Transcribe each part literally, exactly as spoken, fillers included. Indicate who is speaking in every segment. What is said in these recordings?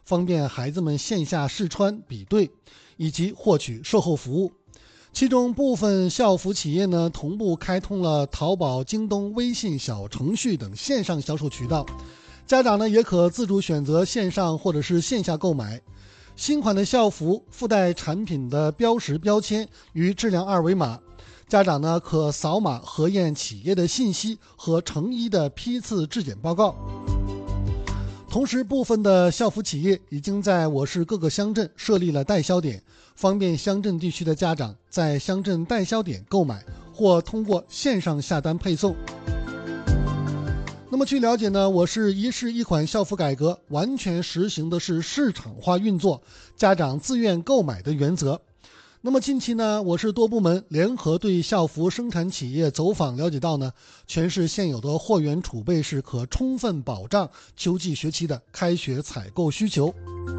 Speaker 1: 方便孩子们线下试穿比对，以及获取售后服务。其中部分校服企业呢，同步开通了淘宝、京东、微信小程序等线上销售渠道，家长呢也可自主选择线上或者是线下购买。新款的校服附带产品的标识标签与质量二维码，家长呢可扫码核验企业的信息和成衣的批次质检报告。同时，部分的校服企业已经在我市各个乡镇设立了代销点，方便乡镇地区的家长在乡镇代销点购买，或通过线上下单配送。那么据了解呢，我市一市一款校服改革完全实行的是市场化运作、家长自愿购买的原则。那么近期呢，我市多部门联合对校服生产企业走访了解到呢，全市现有的货源储备是可充分保障秋季学期的开学采购需求。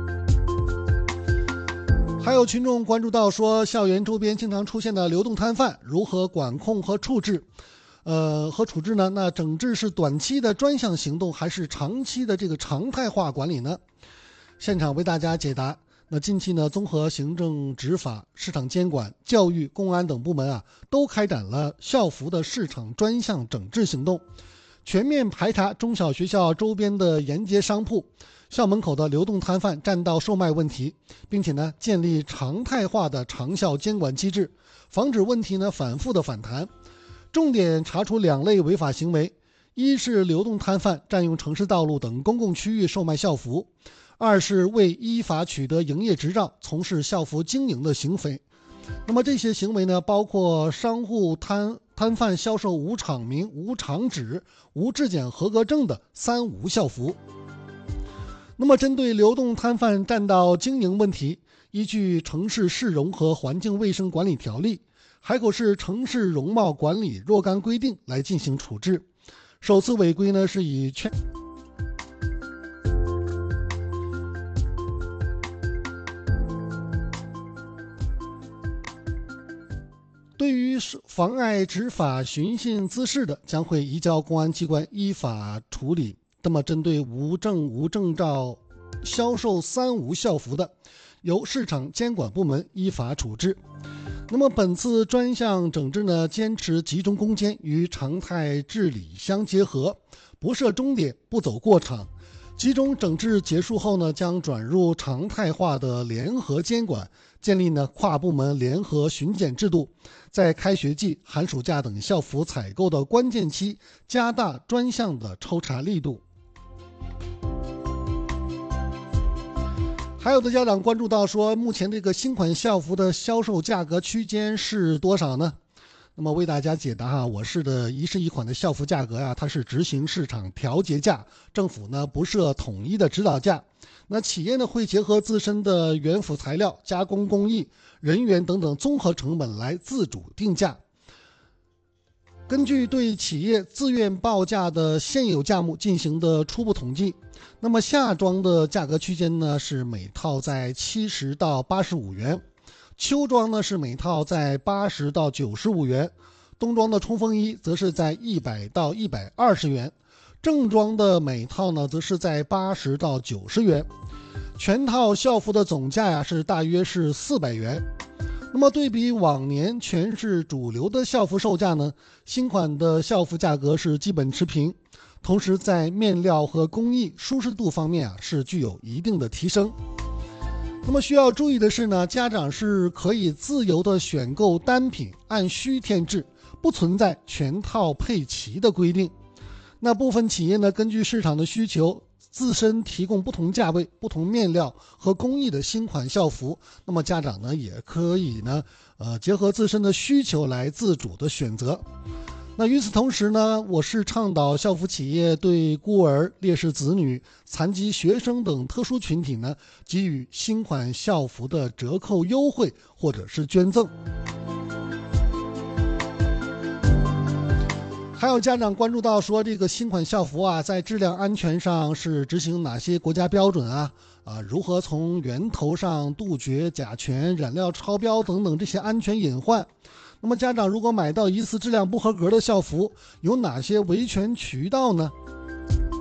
Speaker 1: 还有群众关注到说，校园周边经常出现的流动摊贩如何管控和处置？呃，和处置呢？那整治是短期的专项行动，还是长期的这个常态化管理呢？现场为大家解答。那近期呢，综合行政执法、市场监管、教育、公安等部门啊，都开展了校服的市场专项整治行动，全面排查中小学校周边的沿街商铺、校门口的流动摊贩占道售卖问题，并且呢，建立常态化的长效监管机制，防止问题呢反复的反弹。重点查处两类违法行为：一是流动摊贩占用城市道路等公共区域售卖校服；二是未依法取得营业执照从事校服经营的行为。那么这些行为呢，包括商户摊摊贩销售无厂名、无厂址、无质检合格证的三无校服。那么针对流动摊贩占道经营问题，依据城市市容和环境卫生管理条例、海口市城市容貌管理若干规定来进行处置。首次违规呢，是以全对于妨碍执法寻衅滋事的，将会移交公安机关依法处理。那么针对无证无证照销售三无校服的，由市场监管部门依法处置。那么本次专项整治呢，坚持集中攻坚与常态治理相结合，不设终点，不走过场。集中整治结束后呢，将转入常态化的联合监管，建立呢跨部门联合巡检制度，在开学季、寒暑假等校服采购的关键期，加大专项的抽查力度。还有的家长关注到说，目前这个新款校服的销售价格区间是多少呢？那么为大家解答哈，我市的一式一款的校服价格呀、啊，它是执行市场调节价，政府呢不设统一的指导价。那企业呢会结合自身的原辅材料、加工工艺、人员等等综合成本来自主定价。根据对企业自愿报价的现有价目进行的初步统计，那么夏装的价格区间呢是每套在七十到八十五元，秋装呢是每套在八十到九十五元，冬装的冲锋衣则是在一百到一百二十元，正装的每套呢则是在八十到九十元，全套校服的总价呀是大约是四百元。那么对比往年全市主流的校服售价呢，新款的校服价格是基本持平，同时在面料和工艺舒适度方面啊是具有一定的提升。那么需要注意的是呢，家长是可以自由的选购单品，按需添置，不存在全套配齐的规定。那部分企业呢，根据市场的需求，自身提供不同价位、不同面料和工艺的新款校服，那么家长呢也可以呢，呃，结合自身的需求来自主的选择。那与此同时呢，我是倡导校服企业对孤儿、烈士子女、残疾学生等特殊群体呢，给予新款校服的折扣优惠或者是捐赠。还有家长关注到说，这个新款校服啊，在质量安全上是执行哪些国家标准啊？啊，如何从源头上杜绝甲醛、染料超标等等这些安全隐患？那么家长如果买到疑似质量不合格的校服，有哪些维权渠道呢？